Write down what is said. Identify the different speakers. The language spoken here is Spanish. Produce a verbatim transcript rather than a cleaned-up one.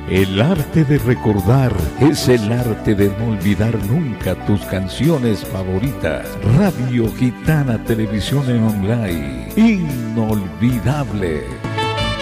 Speaker 1: El arte de recordar es el arte de no olvidar nunca tus canciones favoritas. Radio Gitana Televisión en Online. Inolvidable.